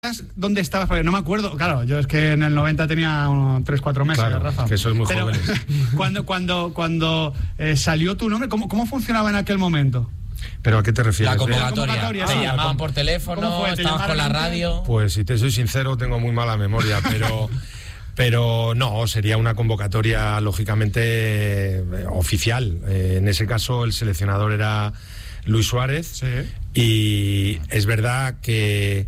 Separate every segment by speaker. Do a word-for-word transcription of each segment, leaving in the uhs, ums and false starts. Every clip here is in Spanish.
Speaker 1: ¿Dónde estabas? Porque no me acuerdo. Claro, yo es que en el noventa tenía unos tres cuatro meses,
Speaker 2: claro,
Speaker 1: Rafa.
Speaker 2: Que sois muy
Speaker 1: Pero,
Speaker 2: jóvenes.
Speaker 1: Cuando, cuando, cuando eh, salió tu nombre, ¿cómo, ¿cómo funcionaba en aquel momento?
Speaker 2: ¿Pero a qué te refieres?
Speaker 3: La convocatoria.
Speaker 1: La convocatoria,
Speaker 3: Te
Speaker 1: sí.
Speaker 3: llamaban por teléfono, estabas con la radio.
Speaker 2: Pues si te soy sincero, tengo muy mala memoria, pero... Pero no, sería una convocatoria lógicamente eh, oficial. Eh, en ese caso el seleccionador era Luis Suárez,
Speaker 1: Sí.
Speaker 2: Y es verdad que,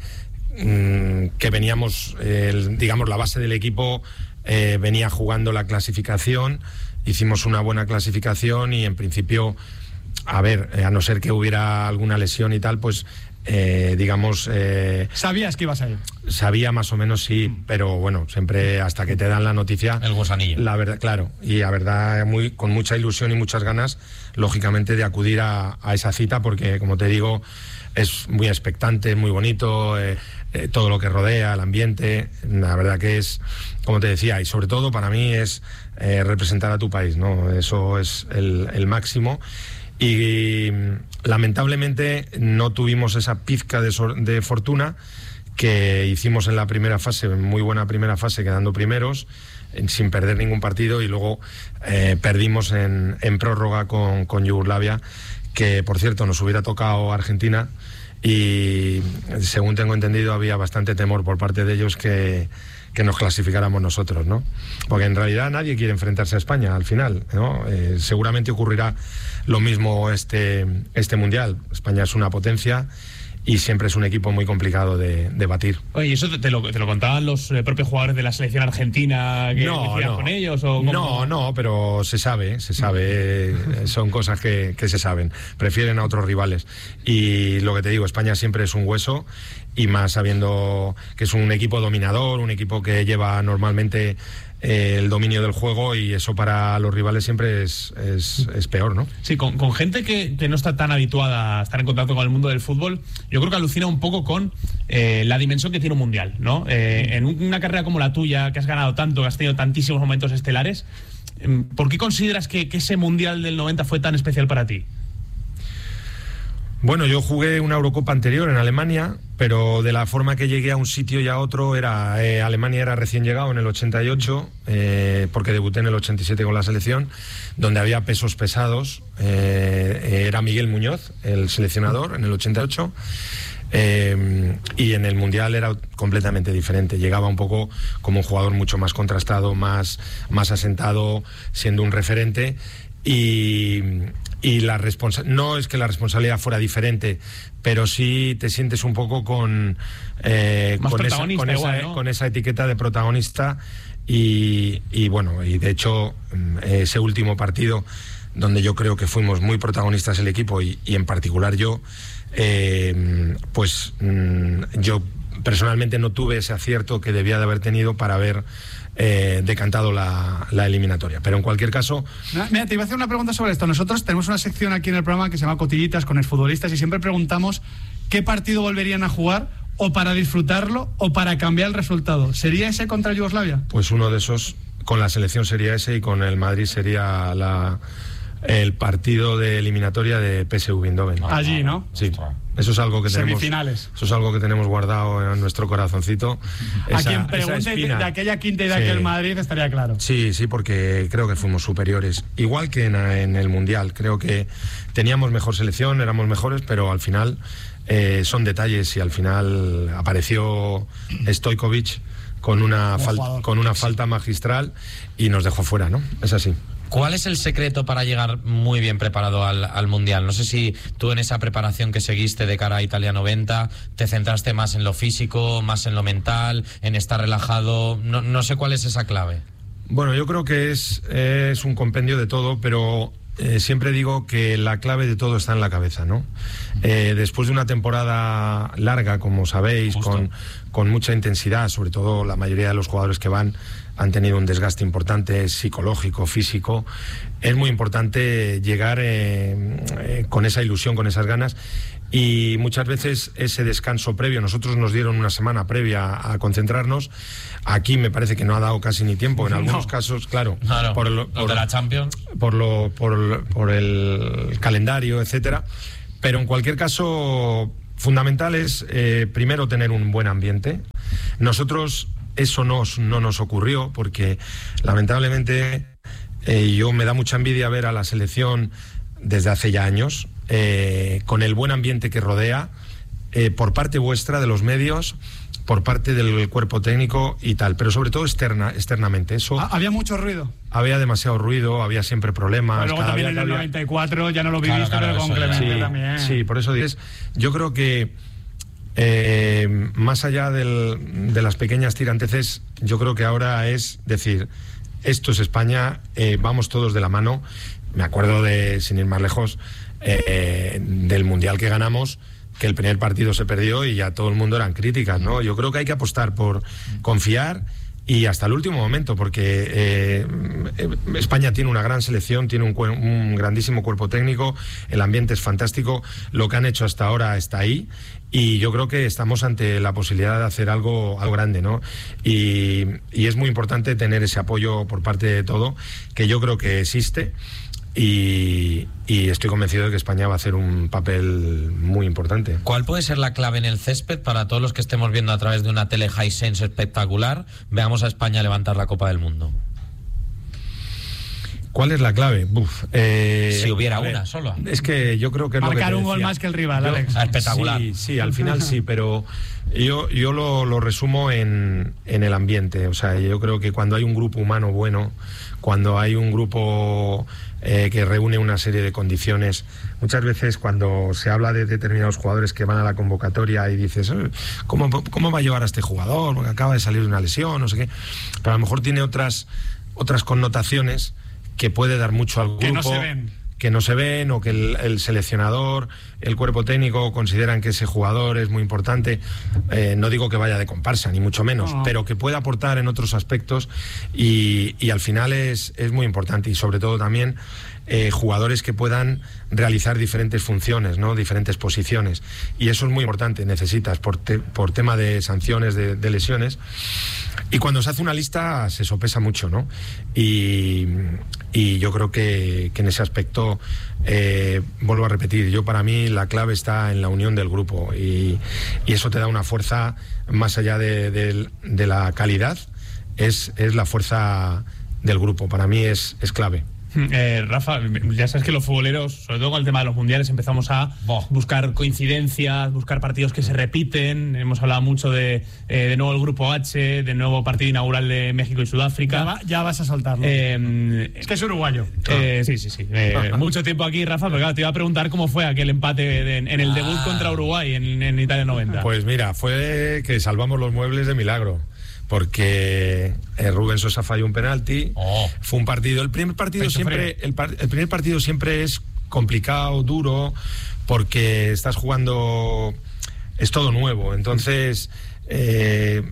Speaker 2: mm, que veníamos, eh, digamos, la base del equipo eh, venía jugando la clasificación, hicimos una buena clasificación y en principio, a ver, eh, a no ser que hubiera alguna lesión y tal, pues... Eh, digamos eh,
Speaker 1: ¿Sabías que ibas a ir?
Speaker 2: sabía más o menos, sí, pero bueno, siempre hasta que te dan la noticia,
Speaker 3: El gusanillo.
Speaker 2: la verdad, claro, y la verdad muy, con mucha ilusión y muchas ganas, lógicamente, de acudir a, a esa cita, porque como te digo, es muy expectante, muy bonito, eh, eh, todo lo que rodea, el ambiente, la verdad que es, como te decía, y sobre todo para mí es eh, representar a tu país, ¿no? Eso es el, el máximo. Y lamentablemente no tuvimos esa pizca de, so de fortuna que hicimos en la primera fase, muy buena primera fase, quedando primeros, en, sin perder ningún partido, y luego eh, perdimos en, en prórroga con, con Yugoslavia, que por cierto nos hubiera tocado Argentina, y según tengo entendido había bastante temor por parte de ellos que... que nos clasificáramos nosotros, ¿no? Porque en realidad nadie quiere enfrentarse a España al final, ¿no? Eh, seguramente ocurrirá lo mismo este, este Mundial. España es una potencia y siempre es un equipo muy complicado de, de batir.
Speaker 4: Oye, ¿y eso te, te, lo, te lo contaban los eh, propios jugadores de la selección argentina que
Speaker 2: No,
Speaker 4: decían
Speaker 2: no.
Speaker 4: con ellos? ¿O cómo?
Speaker 2: No, no, pero se sabe, se sabe, eh, son cosas que, que se saben. Prefieren a otros rivales. Y lo que te digo, España siempre es un hueso, y más sabiendo que es un equipo dominador, un equipo que lleva normalmente eh, el dominio del juego, y eso para los rivales siempre es, es, es peor, ¿no?
Speaker 4: Sí, con, con gente que, que no está tan habituada a estar en contacto con el mundo del fútbol, yo creo que alucina un poco con eh, la dimensión que tiene un mundial, ¿no? Eh, en una carrera como la tuya, que has ganado tanto, que has tenido tantísimos momentos estelares, ¿por qué consideras que, que ese mundial del noventa fue tan especial para ti?
Speaker 2: Bueno, yo jugué una Eurocopa anterior en Alemania, pero de la forma que llegué a un sitio y a otro era... Eh, Alemania era recién llegado en el ochenta y ocho, eh, porque debuté en el ochenta y siete con la selección, donde había pesos pesados. Eh, era Miguel Muñoz, el seleccionador, en el ochenta y ocho. Eh, y en el Mundial era completamente diferente. Llegaba un poco como un jugador mucho más contrastado, más, más asentado, siendo un referente. Y, y la responsa no es que la responsabilidad fuera diferente, pero sí te sientes un poco con, eh, con, esa, con, igual, esa, ¿no? con esa etiqueta de protagonista. Y, y bueno, y de hecho ese último partido, donde yo creo que fuimos muy protagonistas el equipo, y, y en particular yo, eh, pues yo personalmente no tuve ese acierto que debía de haber tenido para haber Eh, decantado la, la eliminatoria. Pero en cualquier caso...
Speaker 1: Mira, te iba a hacer una pregunta sobre esto. Nosotros tenemos una sección aquí en el programa que se llama Cotillitas con exfutbolistas, y siempre preguntamos qué partido volverían a jugar, o para disfrutarlo o para cambiar el resultado. ¿Sería ese contra Yugoslavia?
Speaker 2: Pues uno de esos, con la selección sería ese, y con el Madrid sería la, el partido de eliminatoria de P S V Eindhoven.
Speaker 1: Allí, ¿no?
Speaker 2: Sí. Eso es algo que tenemos.
Speaker 1: Semifinales.
Speaker 2: Eso es algo que tenemos guardado en nuestro corazoncito.
Speaker 1: Esa, a quien pregunte de, de aquella quinta y de sí. aquel Madrid estaría claro.
Speaker 2: Sí, sí, porque creo que fuimos superiores. Igual que en, en el Mundial. Creo que teníamos mejor selección, éramos mejores, pero al final eh, son detalles, y al final apareció Stojkovic con una, fal con una falta magistral y nos dejó fuera, ¿no? Es así.
Speaker 3: ¿Cuál es el secreto para llegar muy bien preparado al, al Mundial? No sé si tú, en esa preparación que seguiste de cara a Italia noventa, te centraste más en lo físico, más en lo mental, en estar relajado. No, no sé cuál es esa clave.
Speaker 2: Bueno, yo creo que es, es un compendio de todo, pero eh, siempre digo que la clave de todo está en la cabeza, ¿no? Eh, después de una temporada larga, como sabéis, con, con mucha intensidad, sobre todo la mayoría de los jugadores que van han tenido un desgaste importante psicológico, físico. Es muy importante llegar eh, eh, con esa ilusión, con esas ganas, y muchas veces ese descanso previo, nosotros nos dieron una semana previa a concentrarnos. Aquí me parece que no ha dado casi ni tiempo, en algunos no. casos, claro,
Speaker 3: claro
Speaker 2: por, lo, por
Speaker 3: de la Champions,
Speaker 2: por, lo, por, por el calendario, etcétera. Pero en cualquier caso fundamental es, eh, primero, tener un buen ambiente. Nosotros eso nos, no nos ocurrió porque, lamentablemente, eh, yo me da mucha envidia ver a la selección desde hace ya años, eh, con el buen ambiente que rodea, eh, por parte vuestra, de los medios, por parte del cuerpo técnico y tal, pero sobre todo externa, externamente. Eso,
Speaker 1: había mucho ruido.
Speaker 2: Había demasiado ruido, había siempre problemas.
Speaker 1: Pero luego
Speaker 2: cada
Speaker 1: también en el
Speaker 2: había...
Speaker 1: noventa y cuatro ya no lo viviste, claro, claro, pero con Clemente
Speaker 2: sí,
Speaker 1: también.
Speaker 2: Sí, por eso dices, yo creo que eh, más allá del, de las pequeñas tiranteces, yo creo que ahora es decir, esto es España, eh, vamos todos de la mano. Me acuerdo de, sin ir más lejos, eh, del Mundial que ganamos, que el primer partido se perdió y ya todo el mundo eran críticas, ¿no? Yo creo que hay que apostar por confiar y hasta el último momento, porque eh, España tiene una gran selección, tiene un, un grandísimo cuerpo técnico, el ambiente es fantástico, lo que han hecho hasta ahora está ahí y yo creo que estamos ante la posibilidad de hacer algo, algo grande, ¿no? Y, y es muy importante tener ese apoyo por parte de todo, que yo creo que existe. Y, y estoy convencido de que España va a hacer un papel muy importante.
Speaker 3: ¿Cuál puede ser la clave en el césped para todos los que estemos viendo a través de una tele Hisense espectacular? Veamos a España levantar la Copa del Mundo.
Speaker 2: ¿Cuál es la clave? Uf, eh,
Speaker 3: si hubiera una solo.
Speaker 2: Es que yo creo que es
Speaker 1: marcar
Speaker 2: lo que te
Speaker 1: un gol
Speaker 2: decía.
Speaker 1: más que el rival,
Speaker 2: yo,
Speaker 1: Alex.
Speaker 3: Espectacular.
Speaker 2: Sí, sí, al final sí, pero yo, yo lo, lo resumo en, en el ambiente. O sea, yo creo que cuando hay un grupo humano bueno, cuando hay un grupo eh, que reúne una serie de condiciones, muchas veces cuando se habla de determinados jugadores que van a la convocatoria y dices, ¿cómo, cómo va a llevar a este jugador? Porque acaba de salir de una lesión, no sé qué. Pero a lo mejor tiene otras, otras connotaciones que puede dar mucho al grupo.
Speaker 1: Que no se ven.
Speaker 2: Que no se ven o que el, el seleccionador, el cuerpo técnico consideran que ese jugador es muy importante. Eh, no digo que vaya de comparsa, ni mucho menos, no. Pero que pueda aportar en otros aspectos y, y al final es, es muy importante y sobre todo también eh, jugadores que puedan realizar diferentes funciones, ¿no? Diferentes posiciones y eso es muy importante, necesitas por, te, por tema de sanciones, de, de lesiones. Y cuando se hace una lista se sopesa mucho, ¿no? Y, y yo creo que, que en ese aspecto, eh, vuelvo a repetir, yo para mí la clave está en la unión del grupo y, y eso te da una fuerza más allá de, de, de la calidad, es, es la fuerza del grupo, para mí es, es clave.
Speaker 4: Eh, Rafa, ya sabes que los futboleros, sobre todo con el tema de los mundiales, empezamos a oh. buscar coincidencias, buscar partidos que se repiten. Hemos hablado mucho de eh, de nuevo el Grupo H, de nuevo partido inaugural de México y Sudáfrica.
Speaker 1: Ya, va, ya vas a soltarlo.
Speaker 4: Eh,
Speaker 1: es que es uruguayo.
Speaker 4: Eh, sí, sí, sí. Eh, mucho tiempo aquí, Rafa, pero claro, te iba a preguntar cómo fue aquel empate de, en el debut ah. contra Uruguay en, en Italia noventa.
Speaker 2: Pues mira, fue que salvamos los muebles de milagro. Porque eh, Rubén Sosa falló un penalti. Oh. Fue un partido. El primer partido Pecho siempre, el, par, el primer partido siempre es complicado, duro, porque estás jugando, es todo nuevo. Entonces eh,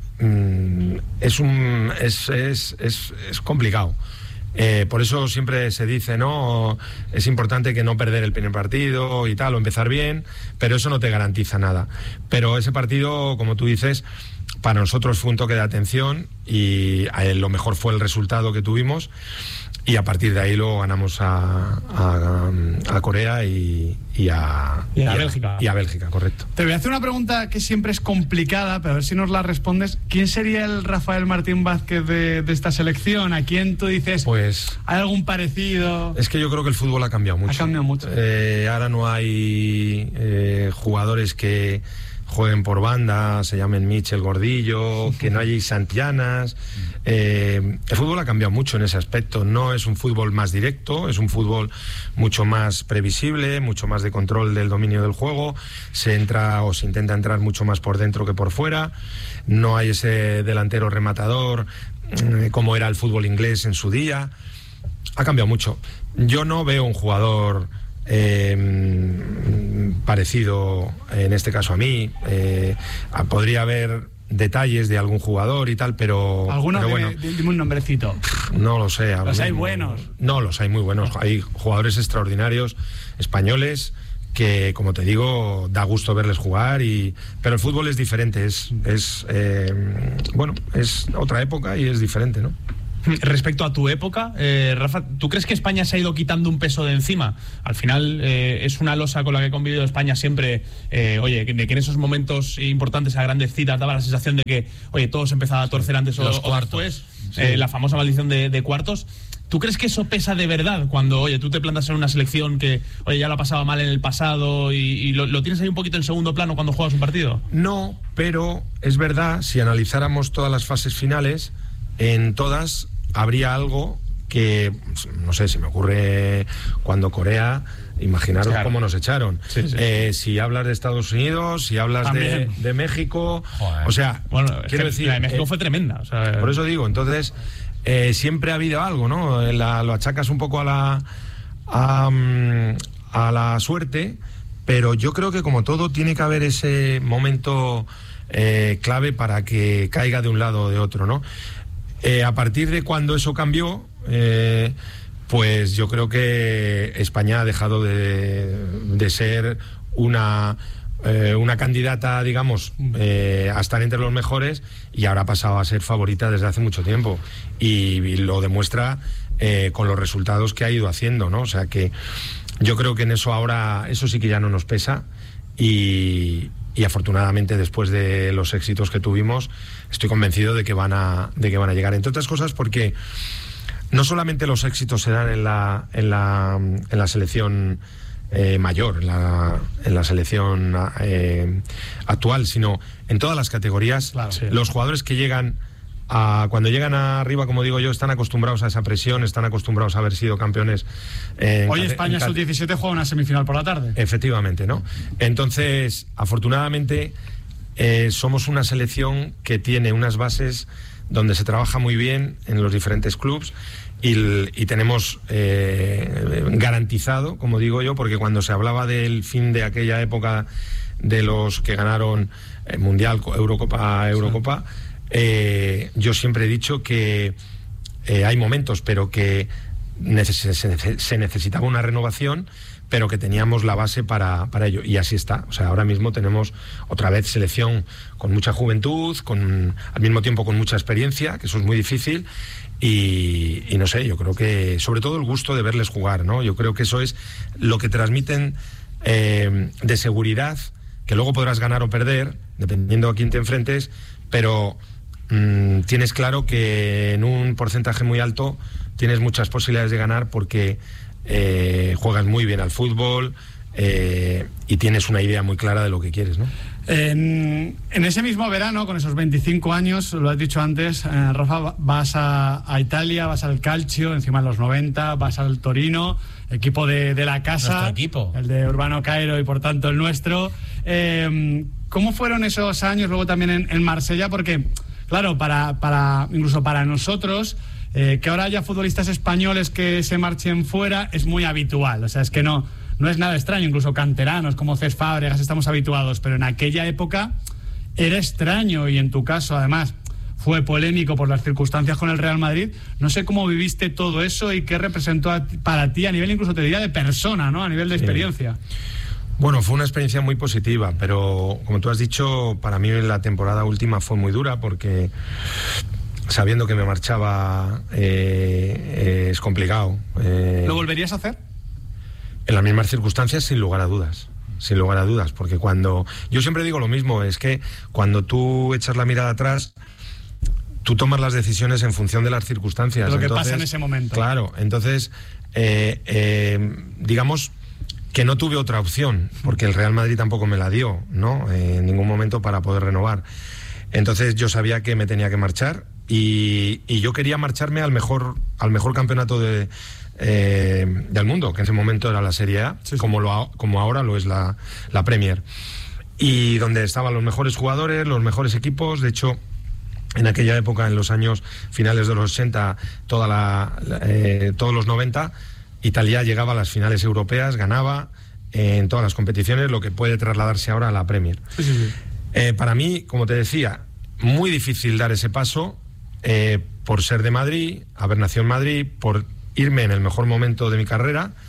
Speaker 2: mm, es un es, es, es, es complicado. Eh, por eso siempre se dice, ¿no? Es importante que no perder el primer partido y tal, o empezar bien, pero eso no te garantiza nada. Pero ese partido, como tú dices, para nosotros fue un toque de atención y eh, lo mejor fue el resultado que tuvimos y a partir de ahí lo ganamos a, a, a Corea y, y, a,
Speaker 4: y, a, y a Bélgica.
Speaker 2: Y a Bélgica, correcto.
Speaker 1: Te voy a hacer una pregunta que siempre es complicada, pero a ver si nos la respondes. ¿Quién sería el Rafael Martín Vázquez de, de esta selección? ¿A quién tú dices,
Speaker 2: pues,
Speaker 1: hay algún parecido?
Speaker 2: Es que yo creo que el fútbol ha cambiado mucho.
Speaker 1: Ha cambiado mucho.
Speaker 2: Eh, ahora no hay eh, jugadores que jueguen por banda, se llamen Michel Gordillo, que no hay Santianas. Eh, el fútbol ha cambiado mucho en ese aspecto. No es un fútbol más directo, es un fútbol mucho más previsible, mucho más de control del dominio del juego. Se entra o se intenta entrar mucho más por dentro que por fuera. No hay ese delantero rematador eh, como era el fútbol inglés en su día. Ha cambiado mucho. Yo no veo un jugador Eh, parecido en este caso a mí. eh, podría haber detalles de algún jugador y tal, pero
Speaker 1: alguno
Speaker 2: pero
Speaker 1: de,
Speaker 2: bueno,
Speaker 1: de, dime un nombrecito.
Speaker 2: No lo sé.
Speaker 1: Los hay buenos.
Speaker 2: No, los hay muy buenos. Hay jugadores extraordinarios españoles que, como te digo, da gusto verles jugar y pero el fútbol es diferente, es es eh, bueno, es otra época y es diferente, ¿no?
Speaker 4: Respecto a tu época, eh, Rafa, ¿tú crees que España se ha ido quitando un peso de encima? Al final eh, es una losa con la que ha convivido España siempre, eh, oye, de que en esos momentos importantes a grandes citas daba la sensación de que, oye, todo se empezaba a torcer antes o, o después, sí. eh, la famosa maldición de, de cuartos. ¿Tú crees que eso pesa de verdad cuando, oye, tú te plantas en una selección que, oye, ya lo ha pasado mal en el pasado y, y lo, lo tienes ahí un poquito en segundo plano cuando juegas un partido?
Speaker 2: No, pero es verdad, si analizáramos todas las fases finales, en todas habría algo que, no sé, se me ocurre cuando Corea, imaginaros claro. cómo nos echaron. Sí, sí. Eh, si hablas de Estados Unidos, si hablas de, de México, Joder. o sea,
Speaker 4: bueno,
Speaker 2: quiero
Speaker 4: es
Speaker 2: decir,
Speaker 4: la de México
Speaker 2: eh,
Speaker 4: fue tremenda. O sea,
Speaker 2: por eso digo, entonces, eh, siempre ha habido algo, ¿no? La, lo achacas un poco a la, a, a la suerte, pero yo creo que como todo tiene que haber ese momento eh, clave para que caiga de un lado o de otro, ¿no? Eh, a partir de cuando eso cambió, eh, pues yo creo que España ha dejado de, de ser una, eh, una candidata, digamos, eh, a estar entre los mejores y ahora ha pasado a ser favorita desde hace mucho tiempo. Y, y lo demuestra eh, con los resultados que ha ido haciendo, ¿no? O sea que yo creo que en eso ahora, eso sí que ya no nos pesa y... y afortunadamente después de los éxitos que tuvimos estoy convencido de que van a de que van a llegar, entre otras cosas porque no solamente los éxitos se dan en la en la en la selección eh, mayor, en la, en la selección eh, actual, sino en todas las categorías. Claro, sí. Los jugadores que llegan a, cuando llegan arriba, como digo yo, están acostumbrados a esa presión, están acostumbrados a haber sido campeones.
Speaker 1: En Hoy España sub diecisiete juega una semifinal por la tarde.
Speaker 2: Efectivamente, ¿no? Entonces, afortunadamente, eh, somos una selección que tiene unas bases donde se trabaja muy bien en los diferentes clubes y, y tenemos eh, garantizado, como digo yo, porque cuando se hablaba del fin de aquella época de los que ganaron el Mundial, Eurocopa, Eurocopa, sí. Eh, yo siempre he dicho que eh, hay momentos, pero que neces- se, se necesitaba una renovación, pero que teníamos la base para, para ello, y así está. O sea, ahora mismo tenemos otra vez selección con mucha juventud, con al mismo tiempo con mucha experiencia, que eso es muy difícil, y, y no sé, yo creo que sobre todo el gusto de verles jugar, ¿no? Yo creo que eso es lo que transmiten eh, de seguridad, que luego podrás ganar o perder, dependiendo a quién te enfrentes, pero tienes claro que en un porcentaje muy alto tienes muchas posibilidades de ganar porque eh, juegas muy bien al fútbol eh, y tienes una idea muy clara de lo que quieres, ¿no?
Speaker 1: En, en ese mismo verano, con esos veinticinco años, lo has dicho antes, eh, Rafa, vas a, a Italia, vas al Calcio, encima de los noventa, vas al Torino, equipo de, de la casa,
Speaker 3: nuestro equipo,
Speaker 1: el de Urbano Cairo y por tanto el nuestro. Eh, ¿Cómo fueron esos años luego también en, en Marsella? Porque claro, para, para incluso para nosotros, eh, que ahora haya futbolistas españoles que se marchen fuera es muy habitual. O sea, es que no, no es nada extraño. Incluso canteranos como Cés Fábregas estamos habituados. Pero en aquella época era extraño y en tu caso, además, fue polémico por las circunstancias con el Real Madrid. No sé cómo viviste todo eso y qué representó a, para ti a nivel, incluso te diría, de persona, ¿no? A nivel de experiencia.
Speaker 2: Sí. Bueno, fue una experiencia muy positiva, pero como tú has dicho, para mí la temporada última fue muy dura porque sabiendo que me marchaba eh, eh, es complicado. Eh,
Speaker 1: ¿Lo volverías a hacer?
Speaker 2: En las mismas circunstancias, sin lugar a dudas. Sin lugar a dudas, porque cuando... Yo siempre digo lo mismo, es que cuando tú echas la mirada atrás, tú tomas las decisiones en función de las circunstancias.
Speaker 1: Lo que
Speaker 2: entonces,
Speaker 1: pasa en ese momento.
Speaker 2: Claro, entonces, eh, eh, digamos... que no tuve otra opción, porque el Real Madrid tampoco me la dio, ¿no? Eh, en ningún momento para poder renovar. Entonces yo sabía que me tenía que marchar y, y yo quería marcharme al mejor, al mejor campeonato de, eh, del mundo, que en ese momento era la Serie A, sí, sí. Como, lo, como ahora lo es la, la Premier. Y donde estaban los mejores jugadores, los mejores equipos. De hecho, en aquella época, en los años finales de los ochenta, toda la, eh, todos los noventa... Italia llegaba a las finales europeas, ganaba eh, en todas las competiciones, lo que puede trasladarse ahora a la Premier.
Speaker 1: Sí, sí, sí.
Speaker 2: Eh, para mí, como te decía, muy difícil dar ese paso eh, por ser de Madrid, haber nacido en Madrid, por irme en el mejor momento de mi carrera,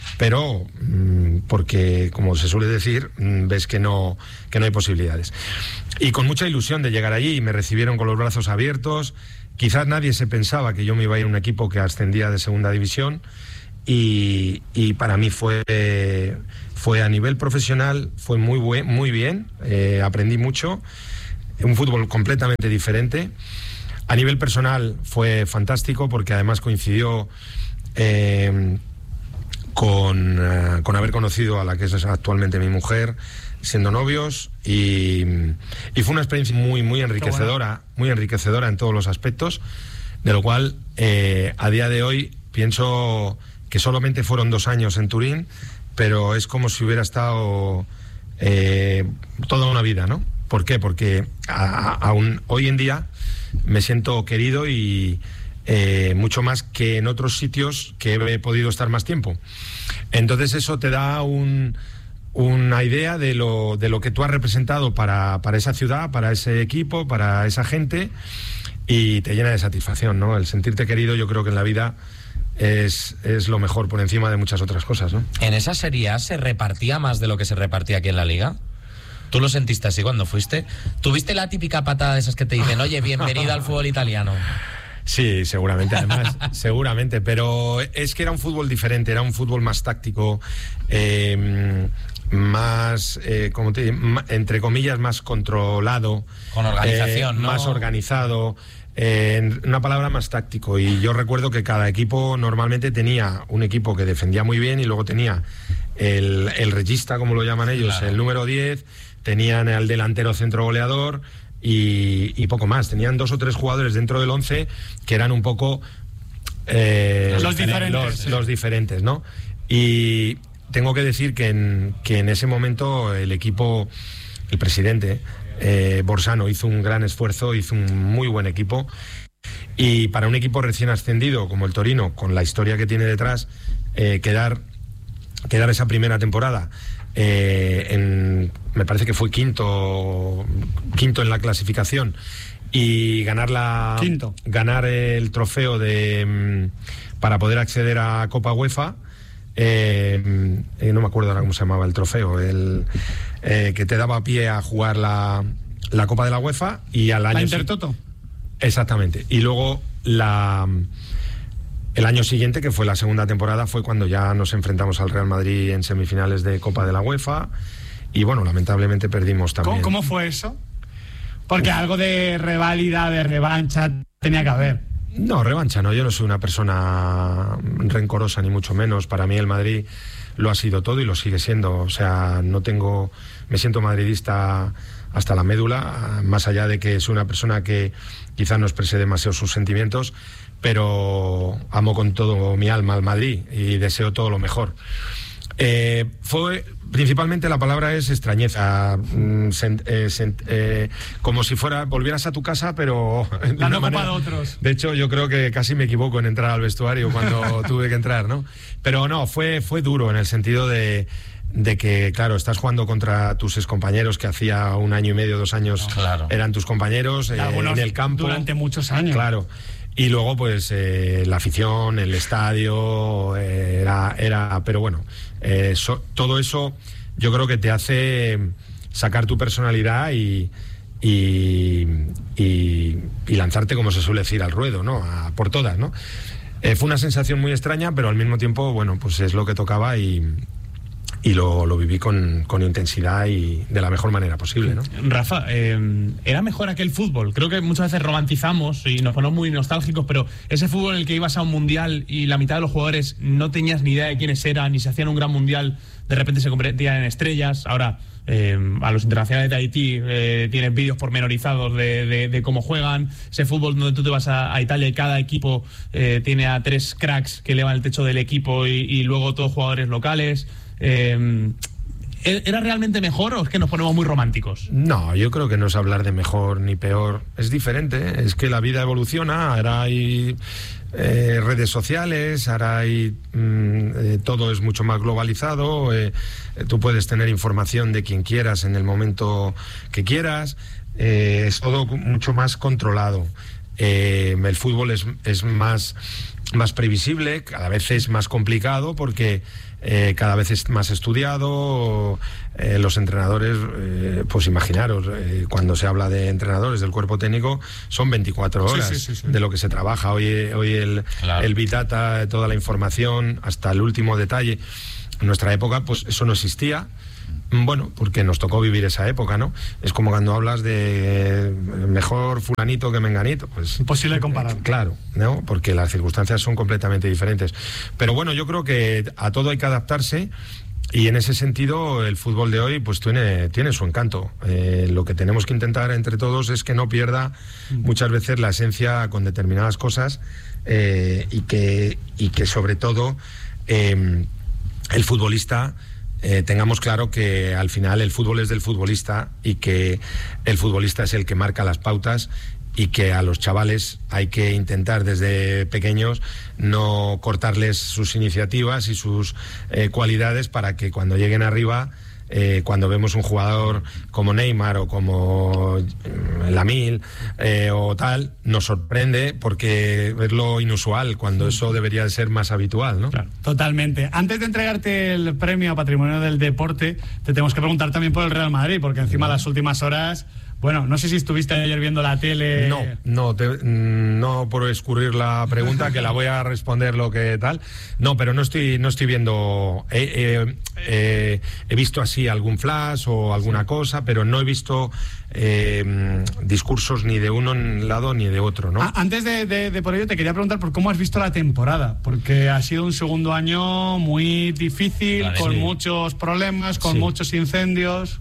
Speaker 2: pero mmm, porque, como se suele decir, mmm, ves que no, que no hay posibilidades. Y con mucha ilusión de llegar allí, me recibieron con los brazos abiertos. Quizás nadie se pensaba que yo me iba a ir a un equipo que ascendía de segunda división, y, y para mí fue, fue a nivel profesional, fue muy, buen, muy bien, eh, aprendí mucho, un fútbol completamente diferente. A nivel personal fue fantástico porque además coincidió eh, con, uh, con haber conocido a la que es actualmente mi mujer, siendo novios, y, y fue una experiencia muy, muy enriquecedora, muy enriquecedora en todos los aspectos, de lo cual eh, a día de hoy pienso que solamente fueron dos años en Turín, pero es como si hubiera estado eh, toda una vida, ¿no? ¿Por qué? Porque a, a, aún hoy en día me siento querido y eh, mucho más que en otros sitios que he podido estar más tiempo. Entonces eso te da un, una idea de lo, de lo que tú has representado para, para esa ciudad, para ese equipo, para esa gente, y te llena de satisfacción, ¿no? El sentirte querido, yo creo que en la vida es, es lo mejor por encima de muchas otras cosas, ¿no?
Speaker 3: ¿En esa Serie A se repartía más de lo que se repartía aquí en la Liga? ¿Tú lo sentiste así cuando fuiste? ¿Tuviste la típica patada de esas que te dicen, oye, bienvenido al fútbol italiano?
Speaker 2: Sí, seguramente, además, seguramente, pero es que era un fútbol diferente, era un fútbol más táctico, eh, más, eh, como te digo, entre comillas, más controlado.
Speaker 3: Con organización,
Speaker 2: eh,
Speaker 3: ¿no?
Speaker 2: Más organizado, eh, en una palabra, más táctico. Y yo recuerdo que cada equipo normalmente tenía un equipo que defendía muy bien y luego tenía el, el regista, como lo llaman ellos, claro, el número diez, tenían al delantero centro goleador y, y poco más. Tenían dos o tres jugadores dentro del once que eran un poco eh,
Speaker 1: los diferentes,
Speaker 2: los,
Speaker 1: sí.
Speaker 2: los diferentes, ¿no? Y tengo que decir que en, que en ese momento el equipo, el presidente eh, Borsano hizo un gran esfuerzo, hizo un muy buen equipo, y para un equipo recién ascendido como el Torino, con la historia que tiene detrás, eh, quedar, quedar esa primera temporada Eh, en, me parece que fue quinto quinto en la clasificación, y ganar la
Speaker 1: quinto.
Speaker 2: ganar el trofeo de para poder acceder a Copa UEFA, eh, eh, no me acuerdo ahora cómo se llamaba el trofeo, el eh, que te daba pie a jugar la, la Copa de la UEFA, y al año
Speaker 1: ¿La Intertoto?
Speaker 2: Exactamente, y luego la el año siguiente, que fue la segunda temporada, fue cuando ya nos enfrentamos al Real Madrid en semifinales de Copa de la UEFA, y bueno, lamentablemente perdimos también.
Speaker 1: ¿Cómo, cómo fue eso? Porque Uf. algo de reválida, de revancha tenía que haber.
Speaker 2: No, revancha no, yo no soy una persona rencorosa ni mucho menos. Para mí el Madrid lo ha sido todo y lo sigue siendo, o sea, no tengo, me siento madridista hasta la médula, más allá de que soy una persona que quizás no exprese demasiado sus sentimientos, pero amo con todo mi alma al Madrid y deseo todo lo mejor. Eh, fue principalmente, la palabra es extrañeza, mm, sent, eh, sent, eh, como si fuera volvieras a tu casa, pero de
Speaker 1: una
Speaker 2: manera,
Speaker 1: de otros.
Speaker 2: De hecho, yo creo que casi me equivoco en entrar al vestuario cuando tuve que entrar, ¿no? Pero no, fue fue duro en el sentido de de que, claro, estás jugando contra tus excompañeros que hacía un año y medio, dos años,
Speaker 3: claro,
Speaker 2: eran tus compañeros eh, en el campo
Speaker 1: durante muchos años.
Speaker 2: Claro. Y luego, pues, eh, la afición, el estadio, eh, era, era... Pero bueno, eh, so, todo eso yo creo que te hace sacar tu personalidad y, y, y, y lanzarte, como se suele decir, al ruedo, ¿no? A, por todas, ¿no? Eh, fue una sensación muy extraña, pero al mismo tiempo, bueno, pues es lo que tocaba y... y lo, lo viví con, con intensidad y de la mejor manera posible, ¿no?
Speaker 4: Rafa, eh, era mejor aquel fútbol. Creo que muchas veces romantizamos y nos ponemos muy nostálgicos, pero ese fútbol en el que ibas a un mundial y la mitad de los jugadores no tenías ni idea de quiénes eran, ni se hacían un gran mundial, de repente se convertían en estrellas. Ahora, eh, a los internacionales de Haití eh, tienes vídeos pormenorizados de, de, de cómo juegan. Ese fútbol donde tú te vas a, a Italia y cada equipo eh, tiene a tres cracks que elevan el techo del equipo y, y luego todos jugadores locales. Eh, ¿Era realmente mejor o es que nos ponemos muy románticos?
Speaker 2: No, yo creo que no es hablar de mejor ni peor, es diferente, ¿eh? Es que la vida evoluciona, ahora hay eh, redes sociales, ahora hay mm, eh, todo es mucho más globalizado, eh, tú puedes tener información de quien quieras en el momento que quieras, eh, es todo mucho más controlado. Eh, el fútbol es, es más, más previsible, cada vez es más complicado porque eh, cada vez es más estudiado. Eh, los entrenadores, eh, pues imaginaros, eh, cuando se habla de entrenadores del cuerpo técnico, son veinticuatro horas
Speaker 1: sí, sí, sí, sí.
Speaker 2: de lo que se trabaja. Hoy, hoy el,
Speaker 3: Claro.
Speaker 2: el Big Data, toda la información, hasta el último detalle. En nuestra época, pues eso no existía. Bueno, porque nos tocó vivir esa época, ¿no? Es como cuando hablas de mejor fulanito que menganito, pues...
Speaker 1: Imposible comparar.
Speaker 2: Eh, claro, ¿no? Porque las circunstancias son completamente diferentes. Pero bueno, yo creo que a todo hay que adaptarse y en ese sentido el fútbol de hoy pues tiene, tiene su encanto. Eh, lo que tenemos que intentar entre todos es que no pierda muchas veces la esencia con determinadas cosas eh, y, que, y que sobre todo eh, el futbolista... Eh, tengamos claro que al final el fútbol es del futbolista y que el futbolista es el que marca las pautas y que a los chavales hay que intentar desde pequeños no cortarles sus iniciativas y sus eh, cualidades para que cuando lleguen arriba, eh, cuando vemos un jugador como Neymar o como eh, Lamil eh, o tal, nos sorprende porque es lo inusual cuando eso debería de ser más habitual, ¿no?
Speaker 1: Claro, totalmente. Antes de entregarte el premio a Patrimonio del Deporte, te tenemos que preguntar también por el Real Madrid, porque encima las últimas horas, bueno, no sé si estuviste ayer viendo la tele.
Speaker 2: No, no, te- no por escurrir la pregunta, que la voy a responder lo que tal. No, pero no estoy, no estoy viendo. Eh, eh, eh, he visto así algún flash o alguna cosa, pero no he visto eh, discursos ni de uno lado ni de otro, ¿no?
Speaker 1: Ah, antes de, de, de por ello, te quería preguntar por cómo has visto la temporada, porque ha sido un segundo año muy difícil,
Speaker 3: Vale,
Speaker 1: con
Speaker 2: sí.
Speaker 1: muchos problemas, con
Speaker 2: Sí.
Speaker 1: muchos incendios.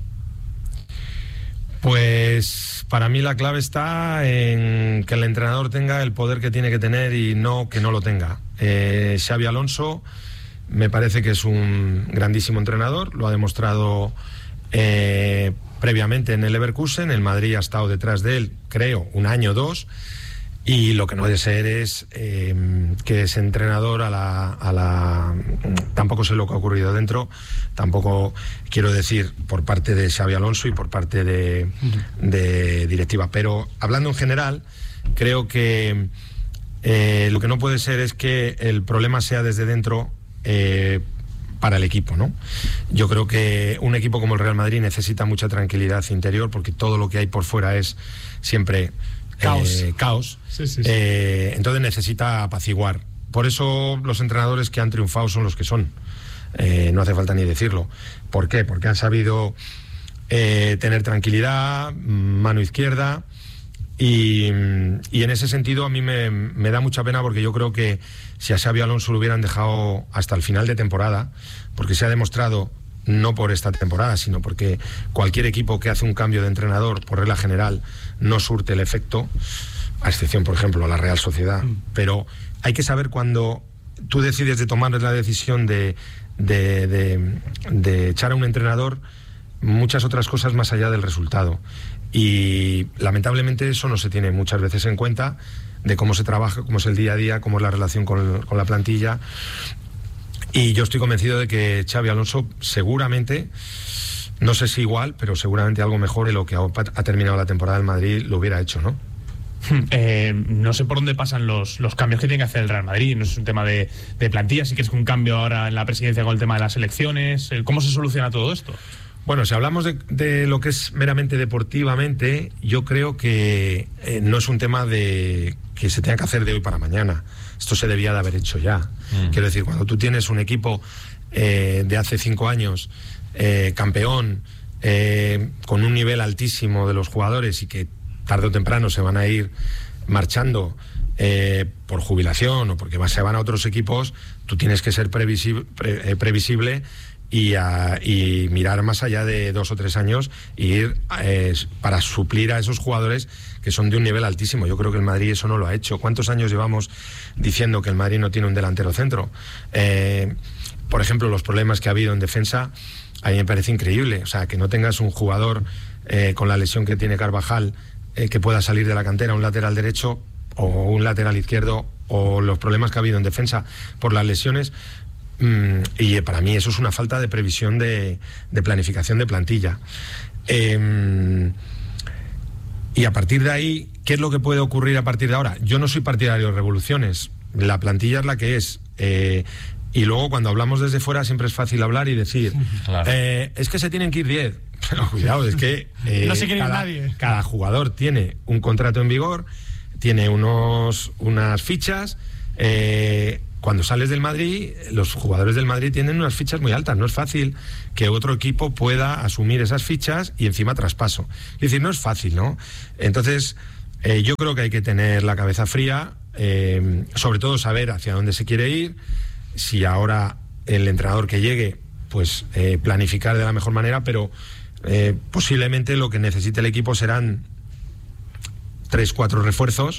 Speaker 2: Pues para mí la clave está en que el entrenador tenga el poder que tiene que tener y no que no lo tenga. Eh, Xabi Alonso me parece que es un grandísimo entrenador, lo ha demostrado eh, previamente en el Leverkusen, el Madrid ha estado detrás de él, creo, un año o dos, y lo que no debe ser es eh, que ese entrenador a la, a la... tampoco sé lo que ha ocurrido dentro, tampoco quiero decir por parte de Xabi Alonso y por parte de, de directiva, pero hablando en general, creo que eh, lo que no puede ser es que el problema sea desde dentro eh, para el equipo, ¿no? Yo creo que un equipo como el Real Madrid necesita mucha tranquilidad interior porque todo lo que hay por fuera es siempre
Speaker 1: Caos.
Speaker 2: eh, caos.
Speaker 1: Sí, sí, sí.
Speaker 2: Eh, entonces necesita apaciguar. Por eso los entrenadores que han triunfado son los que son. Eh, no hace falta ni decirlo. ¿Por qué? Porque han sabido eh, tener tranquilidad, mano izquierda. Y, y en ese sentido a mí me, me da mucha pena porque yo creo que si a Xabi Alonso lo hubieran dejado hasta el final de temporada, porque se ha demostrado, no por esta temporada, sino porque cualquier equipo que hace un cambio de entrenador, por regla general, no surte el efecto, a excepción, por ejemplo, la Real Sociedad. Mm. Pero hay que saber cuando tú decides de tomar la decisión de, de, de, de echar a un entrenador, muchas otras cosas más allá del resultado. Y lamentablemente eso no se tiene muchas veces en cuenta, de cómo se trabaja, cómo es el día a día, cómo es la relación con, con la plantilla. Y yo estoy convencido de que Xabi Alonso seguramente, no sé si igual, pero seguramente algo mejor de lo que ha, ha terminado la temporada del Madrid lo hubiera hecho, ¿no?
Speaker 4: Eh, no sé por dónde pasan los, los cambios que tiene que hacer el Real Madrid. No es un tema de, de plantilla, sí que es un cambio ahora en la presidencia con el tema de las elecciones. ¿Cómo se soluciona todo esto?
Speaker 2: Bueno, si hablamos de, de lo que es meramente deportivamente, yo creo que eh, no es un tema de que se tenga que hacer de hoy para mañana. Esto se debía de haber hecho ya. Mm. Quiero decir, cuando tú tienes un equipo eh, de hace cinco años, eh, campeón, eh, con un nivel altísimo de los jugadores y que tarde o temprano se van a ir marchando eh, por jubilación o porque se van a otros equipos, tú tienes que ser previsible, pre, eh, previsible y, a, y mirar más allá de dos o tres años y ir eh, para suplir a esos jugadores que son de un nivel altísimo. Yo creo que el Madrid eso no lo ha hecho. ¿Cuántos años llevamos diciendo que el Madrid no tiene un delantero centro? Eh, por ejemplo, los problemas que ha habido en defensa, a mí me parece increíble. O sea, que no tengas un jugador eh, con la lesión que tiene Carvajal eh, que pueda salir de la cantera, un lateral derecho o un lateral izquierdo, o los problemas que ha habido en defensa por las lesiones. Mm, y para mí eso es una falta de previsión de, de planificación de plantilla. Eh, y a partir de ahí ¿qué es lo que puede ocurrir a partir de ahora? Yo no soy partidario de revoluciones. La plantilla es la que es. Eh, y luego cuando hablamos desde fuera siempre es fácil hablar y decir, claro. eh, es que se tienen que ir diez. Pero cuidado, es que eh,
Speaker 1: no se quiere ir
Speaker 2: cada,
Speaker 1: nadie.
Speaker 2: Cada jugador tiene un contrato en vigor, tiene unos unas fichas. Eh, cuando sales del Madrid, los jugadores del Madrid tienen unas fichas muy altas. No es fácil que otro equipo pueda asumir esas fichas y encima traspaso. Es decir, no es fácil, ¿no? Entonces, eh, yo creo que hay que tener la cabeza fría, eh, sobre todo saber hacia dónde se quiere ir. Si ahora el entrenador que llegue, pues eh, planificar de la mejor manera, pero eh, posiblemente lo que necesite el equipo serán tres, cuatro refuerzos.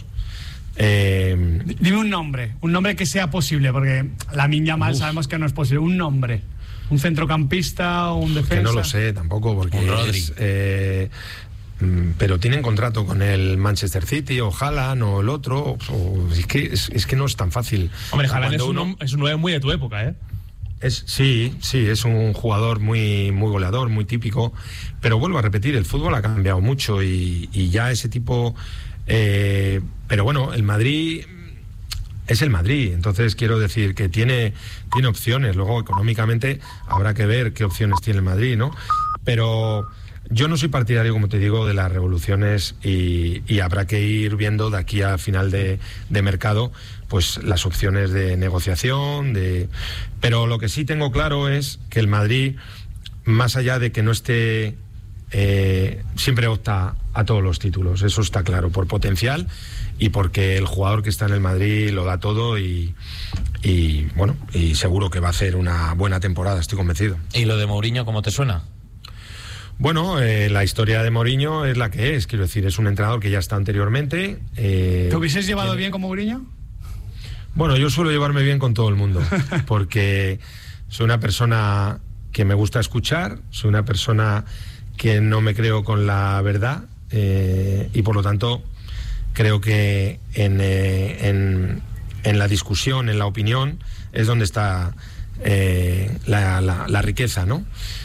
Speaker 2: Eh,
Speaker 1: Dime un nombre, un nombre que sea posible, porque Lamine Yamal sabemos que no es posible. Un nombre, un centrocampista o un defensa.
Speaker 2: Que no lo sé tampoco, porque
Speaker 3: un Rodri.
Speaker 2: Es, eh, pero tienen contrato con el Manchester City o Haaland o el otro. O, es, que, es, es que no es tan fácil.
Speaker 4: Hombre, Haaland es,
Speaker 2: uno,
Speaker 4: un, es un nueve muy de tu época, ¿eh?
Speaker 2: Es, sí, sí, es un jugador muy, muy goleador, muy típico. Pero vuelvo a repetir, el fútbol ha cambiado mucho y, y ya ese tipo... Eh, pero bueno, el Madrid es el Madrid, entonces quiero decir que tiene, tiene opciones. Luego económicamente habrá que ver qué opciones tiene el Madrid, ¿no? Pero yo no soy partidario, como te digo, de las revoluciones y, y habrá que ir viendo de aquí a final de, de mercado pues las opciones de negociación, de... pero lo que sí tengo claro es que el Madrid, más allá de que no esté... Eh, siempre opta a todos los títulos, eso está claro, por potencial y porque el jugador que está en el Madrid lo da todo y, y bueno, y seguro que va a hacer una buena temporada, estoy convencido.
Speaker 3: ¿Y lo de Mourinho cómo te suena?
Speaker 2: Bueno, eh, la historia de Mourinho es la que es, quiero decir, es un entrenador que ya está anteriormente. Eh,
Speaker 1: ¿Te hubieses llevado
Speaker 2: tiene...
Speaker 1: bien con Mourinho?
Speaker 2: Bueno, yo suelo llevarme bien con todo el mundo, porque soy una persona que me gusta escuchar, soy una persona que no me creo con la verdad eh, y por lo tanto creo que en, eh, en, en la discusión, en la opinión es donde está eh, la, la, la riqueza, ¿no?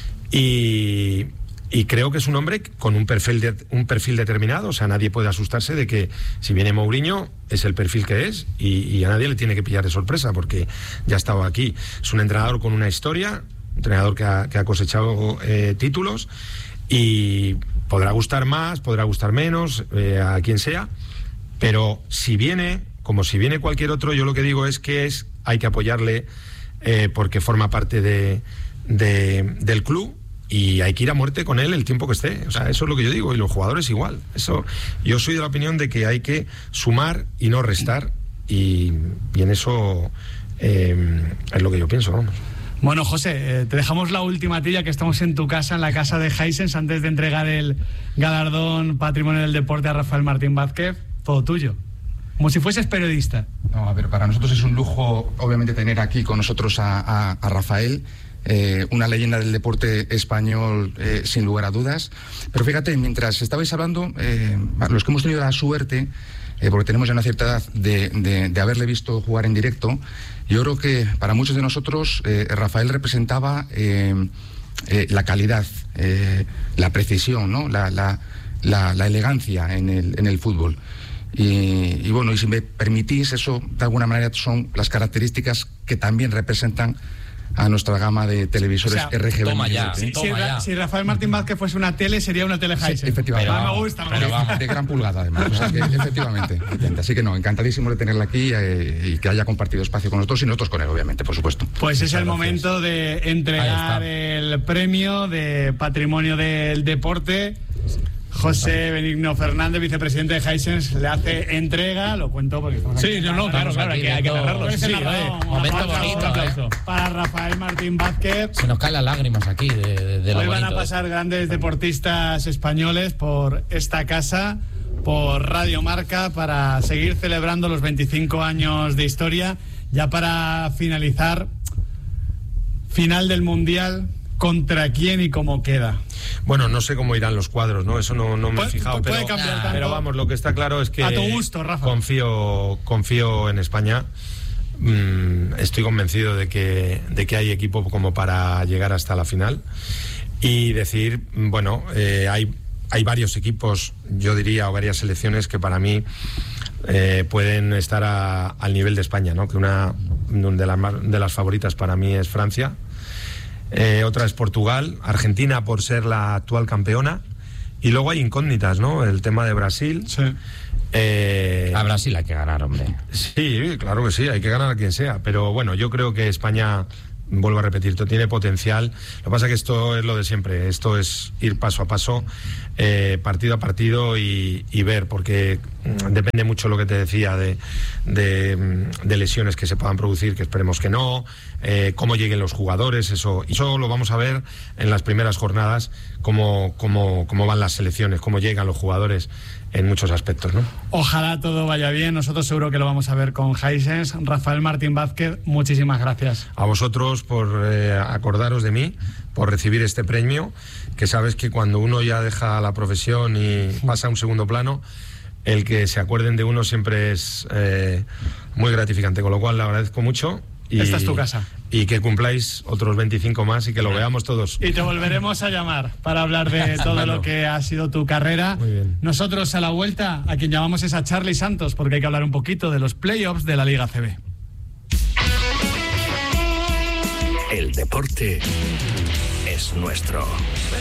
Speaker 2: Y, y creo que es un hombre con un perfil, de, un perfil determinado, o sea, nadie puede asustarse de que si viene Mourinho es el perfil que es y, y a nadie le tiene que pillar de sorpresa porque ya ha estado aquí. Es un entrenador con una historia, un entrenador que ha, que ha cosechado eh, títulos. Y podrá gustar más, podrá gustar menos, eh, a quien sea, pero si viene, como si viene cualquier otro, yo lo que digo es que es, hay que apoyarle eh, porque forma parte de, de, del club y hay que ir a muerte con él el tiempo que esté. O sea, eso es lo que yo digo, y los jugadores igual. Eso, yo soy de la opinión de que hay que sumar y no restar, y, y en eso eh, es lo que yo pienso, vamos.
Speaker 1: Bueno, José, eh, te dejamos la última tilla, que estamos en tu casa, en la casa de Hisense, antes de entregar el galardón Patrimonio del Deporte a Rafael Martín Vázquez. Todo tuyo. Como si fueses periodista.
Speaker 5: No, a ver, para nosotros es un lujo, obviamente, tener aquí con nosotros a, a, a Rafael, eh, una leyenda del deporte español, eh, sin lugar a dudas. Pero fíjate, mientras estabais hablando, eh, los que hemos tenido la suerte, eh, porque tenemos ya una cierta edad, de, de, de haberle visto jugar en directo, yo creo que para muchos de nosotros eh, Rafael representaba eh, eh, la calidad, eh, la precisión, ¿no? la, la, la, la elegancia en el, en el fútbol. Y, y bueno, y si me permitís, eso de alguna manera son las características que también representan a nuestra gama de televisores, o sea, R G B.
Speaker 3: Toma ya,
Speaker 1: si,
Speaker 3: toma
Speaker 1: si,
Speaker 3: ya.
Speaker 1: Si Rafael Martín Vázquez fuese una tele, sería una tele Hisense.
Speaker 5: Sí, efectivamente.
Speaker 1: Pero, me gusta, me
Speaker 5: pero
Speaker 1: gusta.
Speaker 5: De gran pulgada, además. O sea, que, efectivamente, efectivamente. Así que no, encantadísimo de tenerla aquí eh, y que haya compartido espacio con nosotros y nosotros con él, obviamente, por supuesto.
Speaker 1: Pues
Speaker 5: Muchas
Speaker 1: es el
Speaker 5: gracias.
Speaker 1: momento de entregar el premio de Patrimonio del Deporte. José Benigno Fernández, vicepresidente de Hisense, le hace entrega, lo cuento porque estamos aquí.
Speaker 4: Sí, no, no, claro, claro, hay que, hay que narrarlo.
Speaker 1: Sí,
Speaker 4: Sí,
Speaker 1: sí,
Speaker 4: eh.
Speaker 3: Momento
Speaker 1: aplauso,
Speaker 3: bonito,
Speaker 1: aplauso
Speaker 3: eh.
Speaker 1: para Rafael Martín Vázquez.
Speaker 3: Se nos caen las lágrimas aquí de, de, de lo
Speaker 1: Hoy van
Speaker 3: bonito,
Speaker 1: a pasar
Speaker 3: eh.
Speaker 1: grandes deportistas españoles por esta casa, por Radio Marca, para seguir celebrando los veinticinco años de historia. Ya para finalizar, final del Mundial, ¿contra quién y cómo queda?
Speaker 2: Bueno, no sé cómo irán los cuadros, ¿no? Eso no, no me he
Speaker 1: Pu-
Speaker 2: fijado,
Speaker 1: puede
Speaker 2: pero,
Speaker 1: cambiar
Speaker 2: nah,
Speaker 1: tanto.
Speaker 2: pero vamos, lo que está claro es que
Speaker 1: A tu gusto, Rafa.
Speaker 2: confío, confío en España. Mm, estoy convencido de que, de que hay equipo como para llegar hasta la final y decir, bueno, eh, hay, hay varios equipos, yo diría, o varias selecciones que para mí eh, pueden estar a, al nivel de España, ¿no? Que una de las, de las favoritas para mí es Francia, eh, otra es Portugal, Argentina por ser la actual campeona, y luego hay incógnitas, ¿no? El tema de Brasil.
Speaker 1: Sí.
Speaker 3: Eh, a Brasil hay que ganar, hombre.
Speaker 2: Sí, claro que sí, hay que ganar a quien sea, pero bueno, yo creo que España, vuelvo a repetir, tiene potencial. Lo que pasa es que esto es lo de siempre, esto es ir paso a paso, eh, partido a partido y, y ver, porque depende mucho lo que te decía de, de, de lesiones que se puedan producir, que esperemos que no, eh, cómo lleguen los jugadores, eso, y eso lo vamos a ver en las primeras jornadas, cómo, cómo, cómo van las selecciones, cómo llegan los jugadores en muchos aspectos, ¿no?
Speaker 1: Ojalá todo vaya bien, nosotros seguro que lo vamos a ver con Hisense. Rafael Martín Vázquez, muchísimas gracias.
Speaker 2: A vosotros por eh, acordaros de mí, por recibir este premio, que sabes que cuando uno ya deja la profesión y pasa a un segundo plano, el que se acuerden de uno siempre es eh, muy gratificante, con lo cual le agradezco mucho. Y,
Speaker 1: esta es tu casa.
Speaker 2: Y que cumpláis otros veinticinco más y que lo veamos todos.
Speaker 1: Y te volveremos a llamar para hablar de todo bueno. lo que ha sido tu carrera.
Speaker 2: Muy bien.
Speaker 1: Nosotros a la vuelta, a quien llamamos es a Charly Santos, porque hay que hablar un poquito de los playoffs de la Liga C B.
Speaker 6: El deporte es nuestro.